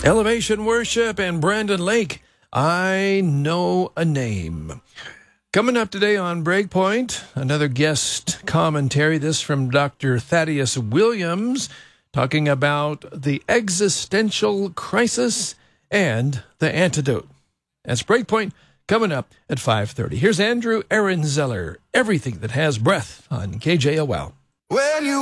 Elevation Worship and Brandon Lake, I Know a Name. Coming up today on Breakpoint, another guest commentary, this from Dr. Thaddeus Williams, talking about the existential crisis and the antidote. That's Breakpoint, coming up at 5:30. Here's Andrew Aaron Zeller, Everything That Has Breath on KJOL. When you